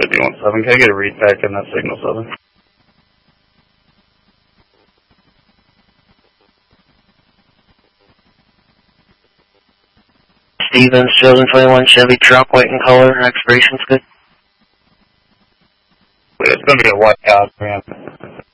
5017, can I get a read back in that signal 7? Stevens, 2021 Chevy truck, white in color, expiration's good. It's going to be a white Cosmo.